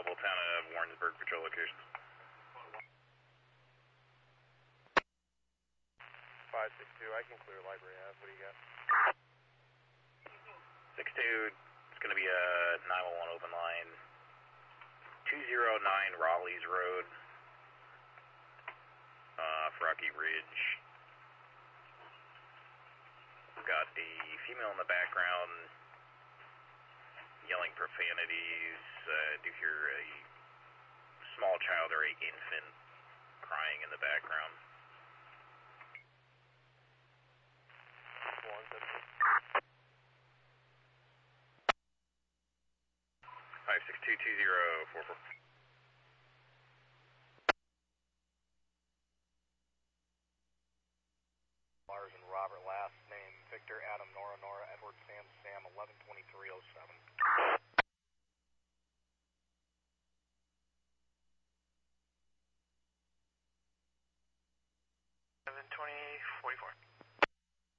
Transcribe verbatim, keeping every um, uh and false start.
available, town of Warrensburg, patrol locations. five six two, I can clear Library Ave. What do you got? six two, it's going to be a nine one one open line. two oh nine Raleighs Road, uh, Rocky Ridge. We've got a female in the background yelling profanities. I uh, do hear a small child or a infant crying in the background. five six two two zero four four. Mars and Robert, last name Victor, Adam, Nora, Nora, Edward, Sam, Sam, eleven twenty-three oh seven. eleven twenty forty-four.